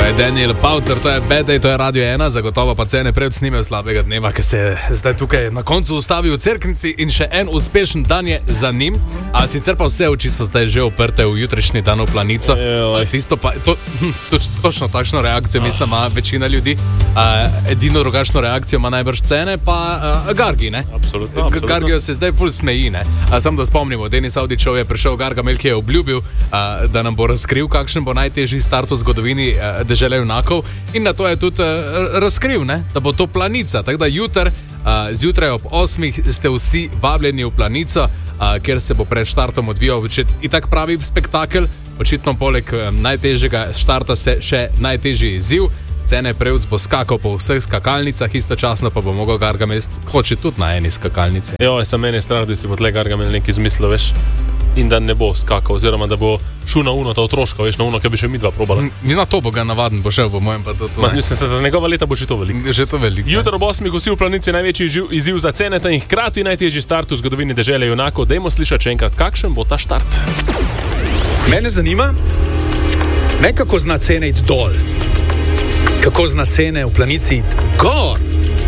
je Daniel Powter, to je Bad Day, to je Radio 1, zagotovo pa cene pred snimajo slabega dneva, ki se je zdaj tukaj na koncu ustavi v Cerknici in še en uspešen dan je za njim. A sicer pa vse oči so zdaj že oprte v jutrišnji dan v Planico. Tisto pa, točno takšno reakcijo mislim, da ima večina ljudi. Edino drugačno reakcijo ima najbrž cene, pa Gargi, ne? Absolutno. Gargijo se zdaj ful smeji, ne? Sam da spomnimo, Denis Avdićov je prišel Gargamel, ki je obljubil, da nam bo razkril, kakšen bo najtežji start v zgodovini dežele junakov, in na to je tudi razkril, ne? Da bo to Planica. Tako da zjutraj ob 8 ste vsi vabljeni v Planico, kjer se bo pred štartom odvijal itak pravi spektakel. Očitno poleg najtežjega štarta se še najtežji izziv. Cene Prevc bo skakal po vseh skakalnicah, istočasno pa bo mogel Gargamel hoči tudi na eni skakalnici. Sem meni strah, da si bo tle Gargamel nekaj izmislil, veš, in da ne bo skakal, oziroma da bo šel na uno ta otroška, veš, na uno, ki bi še midva probala. Na to bo ga navaden, bo šel po mojem pa to. Mislim se, za njegova leta bo že to veliko. Že to veliko. Jutro ob 8 vsi v Planici največji izziv za Ceneta in hkrati najtežji start v zgodovini dežele junakov. Dajmo slišati še enkrat, kakšen bo ta štart. Mene zanima, ne kako zna cene iti dol, kako zna cene v Planici iti gor.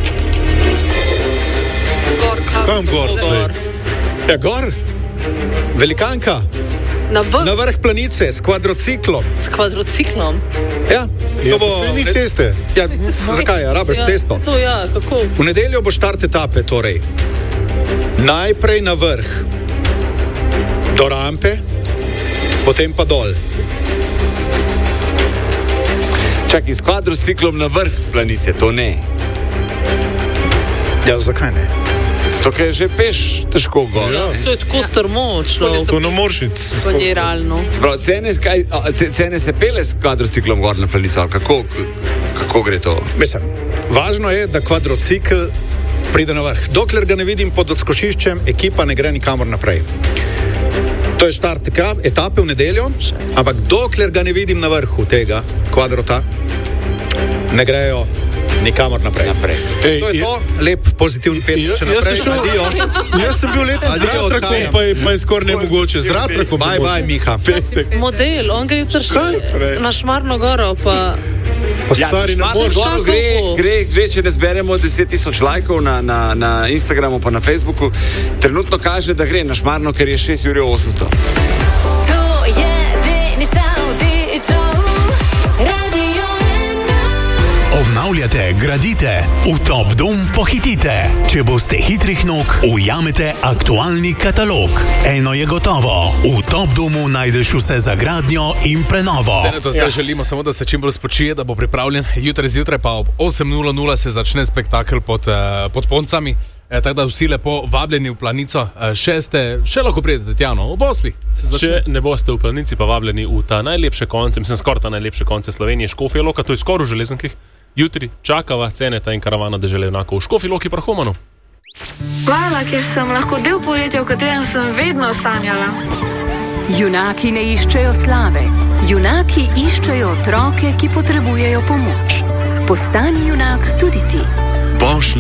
Kam gor? Ja, gor. Velikanka. Na vrh Planice s kvadrociklom. S kvadrociklom? Ja. To bo ni ceste. Ja, zakaj? Rabiš cesto. To ja, kako? V nedeljo bo štart etape, torej. Najprej na vrh. Do rampe, potem pa dol. Čakaj, s kvadrociklom na vrh Planice, to ne. Ja, zakaj ne? Zato, ker je že peš težko gor. Ja. To je tako strmočno. To ne moreš iti. To je realno. Sprav, cene se pele s kvadrociklom gor na Planico, ali kako gre to? Mislim, važno je, da kvadrocikl pride na vrh. Dokler ga ne vidim pod odskočiščem, ekipa ne gre nikamor naprej. To je štart etape v nedeljo, ampak dokler ga ne vidim na vrhu tega kvadrota, ne grejo nikamor naprej. Ej, to je to, lep pozitivni petek še naprej. Jaz sem bil letos z ratrakom, pa je skoraj nemogoče. Z ratrakom. Bye, Miha. Model, on gre jutri na Šmarno goro, pa... Stari na Šmarno gre, če ne zberemo 10,000 lajkov na Instagramu pa na Facebooku, trenutno kaže, da gre na Šmarno, ker je 6,800 €. To je Denis Avdićov, Radio 1. Obnavljate, gradite, v Top Dom pohitite. Če boste hitrih nog, ujamete aktualni katalog. Eno je gotovo, v Top Domu najdeš vse za gradnjo in prenovo. Ceneto zdaj želimo samo, da se čim bolj spočije, da bo pripravljen. Jutri zjutraj pa ob 8:00 se začne spektakel pod Poncami. Tako da vsi lepo vabljeni v Planico. Še lahko pridete tja, no, ob 8. Če ne boste v Planici, pa vabljeni v ta najlepše konce, mislim skoraj ta najlepše konce Slovenije, Škofja Loka, to je skoraj v Železankih. Jutri čakava Ceneta in karavana dežele junakov v Škofji Loki pri Humanu. Hvala, ker sem lahko del poletja, o katerem sem vedno sanjala. Junaki ne iščejo slave. Junaki iščejo otroke, ki potrebujejo pomoč. Postani junak tudi ti.